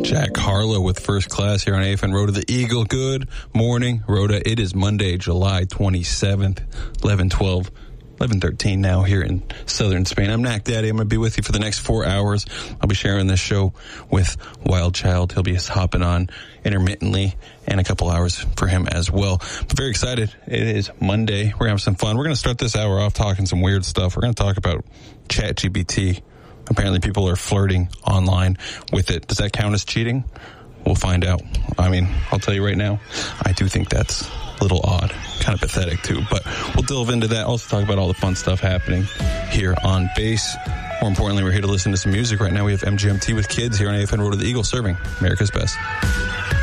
Jack Harlow with First Class here on AFN Road to the Eagle. Good morning, Rhoda. It is Monday, July 27th, 11:13 now here in southern Spain. I'm Knack Daddy. I'm going to be with you for the next 4 hours. I'll be sharing this show with Wild Child. He'll be hopping on intermittently and a couple hours for him as well. But very excited. It is Monday. We're going to have some fun. We're going to start this hour off talking some weird stuff. We're going to talk about ChatGPT. Apparently people are flirting online with it. Does that count as cheating? We'll find out. I mean, I'll tell you right now, I do think that's a little odd, kind of pathetic too, but we'll delve into that. Also talk about all the fun stuff happening here on base. More importantly, we're here to listen to some music right now. We have MGMT with Kids here on AFN Road to the Eagle, serving America's best.